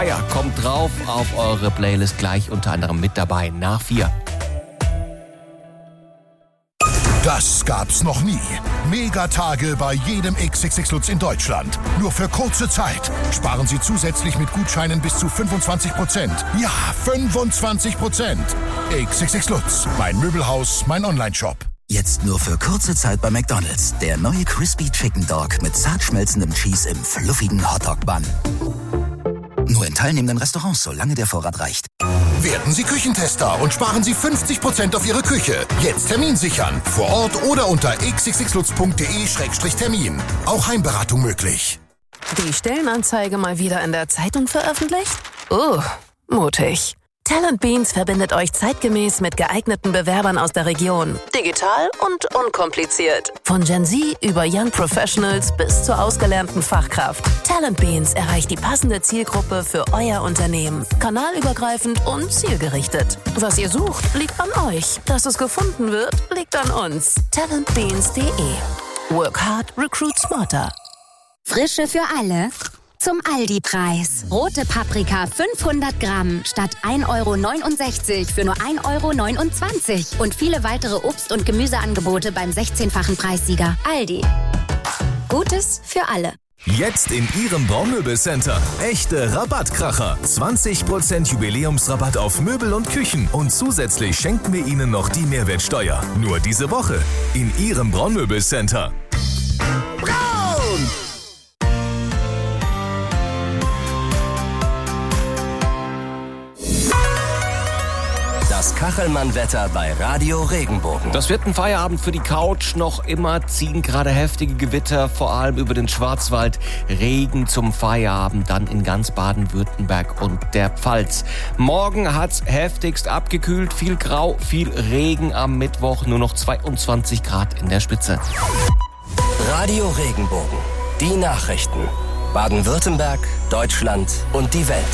Ja, kommt drauf auf eure Playlist, gleich unter anderem mit dabei nach 4. Das gab's noch nie. Megatage bei jedem XXX Lutz in Deutschland. Nur für kurze Zeit. Sparen Sie zusätzlich mit Gutscheinen bis zu 25%. Ja, 25%. XXX Lutz. Mein Möbelhaus, mein Onlineshop. Jetzt nur für kurze Zeit bei McDonald's. Der neue Crispy Chicken Dog mit zart schmelzendem Cheese im fluffigen Hotdog-Bun. Nur in teilnehmenden Restaurants, solange der Vorrat reicht. Werden Sie Küchentester und sparen Sie 50% auf Ihre Küche. Jetzt Termin sichern. Vor Ort oder unter xxxlutz.de/termin. Auch Heimberatung möglich. Die Stellenanzeige mal wieder in der Zeitung veröffentlicht? Mutig. Talent Beans verbindet euch zeitgemäß mit geeigneten Bewerbern aus der Region. Digital und unkompliziert. Von Gen Z über Young Professionals bis zur ausgelernten Fachkraft. Talent Beans erreicht die passende Zielgruppe für euer Unternehmen. Kanalübergreifend und zielgerichtet. Was ihr sucht, liegt an euch. Dass es gefunden wird, liegt an uns. talentbeans.de. Work hard, recruit smarter. Frische für alle. Zum Aldi-Preis. Rote Paprika 500 Gramm statt 1,69 € für nur 1,29 €. Und viele weitere Obst- und Gemüseangebote beim 16-fachen Preissieger. Aldi. Gutes für alle. Jetzt in Ihrem Braunmöbelcenter. Echte Rabattkracher. 20% Jubiläumsrabatt auf Möbel und Küchen. Und zusätzlich schenken wir Ihnen noch die Mehrwertsteuer. Nur diese Woche. In Ihrem Braunmöbelcenter. Braun! Das Kachelmann-Wetter bei Radio Regenbogen. Das wird ein Feierabend für die Couch. Noch immer ziehen gerade heftige Gewitter, vor allem über den Schwarzwald. Regen zum Feierabend, dann in ganz Baden-Württemberg und der Pfalz. Morgen hat's heftigst abgekühlt, viel Grau, viel Regen am Mittwoch, nur noch 22 Grad in der Spitze. Radio Regenbogen, die Nachrichten. Baden-Württemberg, Deutschland und die Welt.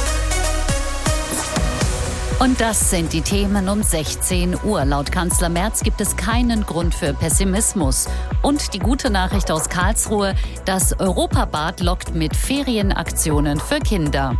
Und das sind die Themen um 16 Uhr. Laut Kanzler Merz gibt es keinen Grund für Pessimismus. Und die gute Nachricht aus Karlsruhe: Das Europabad lockt mit Ferienaktionen für Kinder.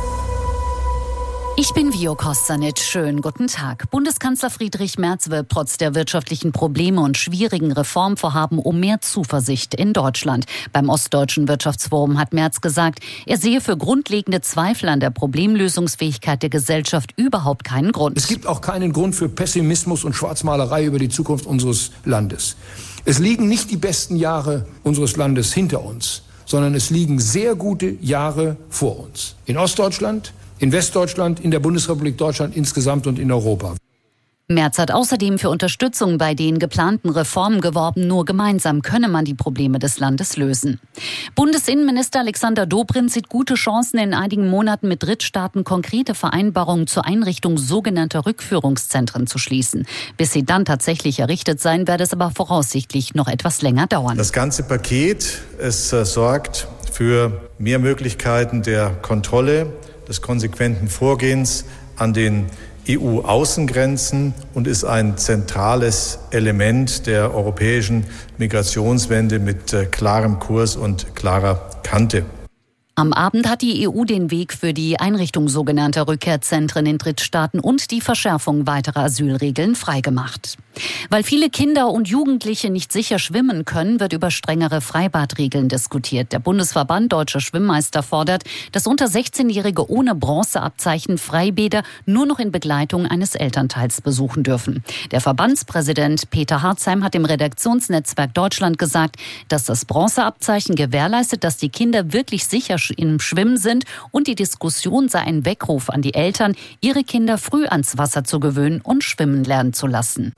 Ich bin Vio Kostanic. Schönen guten Tag. Bundeskanzler Friedrich Merz wirbt trotz der wirtschaftlichen Probleme und schwierigen Reformvorhaben um mehr Zuversicht in Deutschland. Beim Ostdeutschen Wirtschaftsforum hat Merz gesagt, er sehe für grundlegende Zweifel an der Problemlösungsfähigkeit der Gesellschaft überhaupt keinen Grund. Es gibt auch keinen Grund für Pessimismus und Schwarzmalerei über die Zukunft unseres Landes. Es liegen nicht die besten Jahre unseres Landes hinter uns, sondern es liegen sehr gute Jahre vor uns. In Ostdeutschland, in Westdeutschland, in der Bundesrepublik Deutschland insgesamt und in Europa. Merz hat außerdem für Unterstützung bei den geplanten Reformen geworben. Nur gemeinsam könne man die Probleme des Landes lösen. Bundesinnenminister Alexander Dobrindt sieht gute Chancen, in einigen Monaten mit Drittstaaten konkrete Vereinbarungen zur Einrichtung sogenannter Rückführungszentren zu schließen. Bis sie dann tatsächlich errichtet sein, werde es aber voraussichtlich noch etwas länger dauern. Das ganze Paket, es sorgt für mehr Möglichkeiten der Kontrolle, des konsequenten Vorgehens an den EU-Außengrenzen und ist ein zentrales Element der europäischen Migrationswende mit klarem Kurs und klarer Kante. Am Abend hat die EU den Weg für die Einrichtung sogenannter Rückkehrzentren in Drittstaaten und die Verschärfung weiterer Asylregeln freigemacht. Weil viele Kinder und Jugendliche nicht sicher schwimmen können, wird über strengere Freibadregeln diskutiert. Der Bundesverband Deutscher Schwimmmeister fordert, dass unter 16-Jährige ohne Bronzeabzeichen Freibäder nur noch in Begleitung eines Elternteils besuchen dürfen. Der Verbandspräsident Peter Harzheim hat im Redaktionsnetzwerk Deutschland gesagt, dass das Bronzeabzeichen gewährleistet, dass die Kinder wirklich sicher im Schwimmen sind, und die Diskussion sei ein Weckruf an die Eltern, ihre Kinder früh ans Wasser zu gewöhnen und schwimmen lernen zu lassen.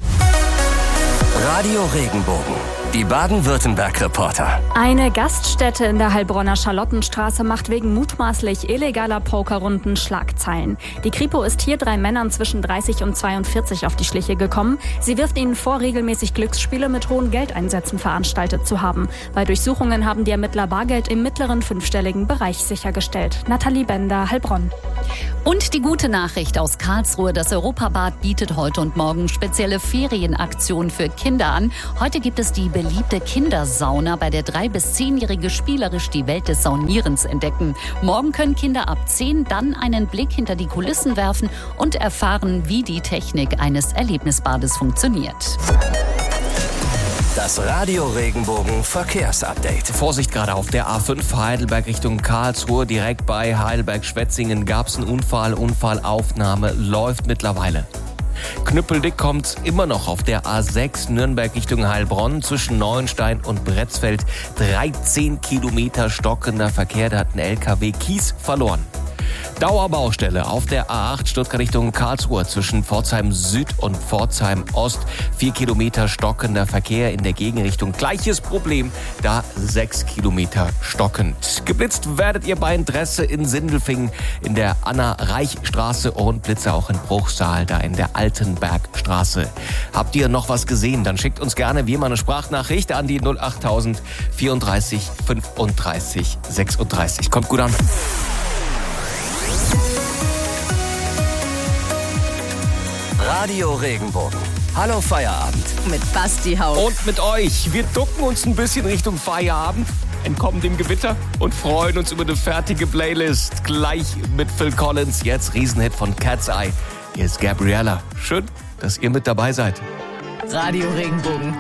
Radio Regenbogen, die Baden-Württemberg-Reporter. Eine Gaststätte in der Heilbronner Charlottenstraße macht wegen mutmaßlich illegaler Pokerrunden Schlagzeilen. Die Kripo ist hier 3 Männern zwischen 30 und 42 auf die Schliche gekommen. Sie wirft ihnen vor, regelmäßig Glücksspiele mit hohen Geldeinsätzen veranstaltet zu haben. Bei Durchsuchungen haben die Ermittler Bargeld im mittleren 5-stelligen Bereich sichergestellt. Nathalie Bender, Heilbronn. Und die gute Nachricht aus Karlsruhe. Das Europabad bietet heute und morgen spezielle Ferienaktionen für Kinder an. Heute gibt es die beliebte Kindersauna, bei der 3- bis 10-Jährige spielerisch die Welt des Saunierens entdecken. Morgen können Kinder ab 10 dann einen Blick hinter die Kulissen werfen und erfahren, wie die Technik eines Erlebnisbades funktioniert. Das Radio Regenbogen Verkehrsupdate. Vorsicht gerade auf der A5 Heidelberg Richtung Karlsruhe. Direkt bei Heidelberg-Schwetzingen gab es einen Unfall. Unfallaufnahme läuft mittlerweile. Knüppeldick kommt immer noch auf der A6 Nürnberg Richtung Heilbronn zwischen Neuenstein und Bretzfeld. 13 Kilometer stockender Verkehr, da hat ein LKW Kies verloren. Dauerbaustelle auf der A8 Stuttgart Richtung Karlsruhe zwischen Pforzheim Süd und Pforzheim Ost. 4 Kilometer stockender Verkehr in der Gegenrichtung. Gleiches Problem, da 6 Kilometer stockend. Geblitzt werdet ihr bei Interesse in Sindelfingen in der Anna-Reich-Straße und Blitze auch in Bruchsal, da in der Altenbergstraße. Habt ihr noch was gesehen? Dann schickt uns gerne wie immer eine Sprachnachricht an die 08000 34 35 36. Kommt gut an. Radio Regenbogen. Hallo Feierabend. Mit Basti Haupt. Und mit euch. Wir ducken uns ein bisschen Richtung Feierabend, entkommen dem Gewitter und freuen uns über eine fertige Playlist. Gleich mit Phil Collins, jetzt Riesenhit von Cat's Eye. Hier ist Gabriella. Schön, dass ihr mit dabei seid. Radio Regenbogen.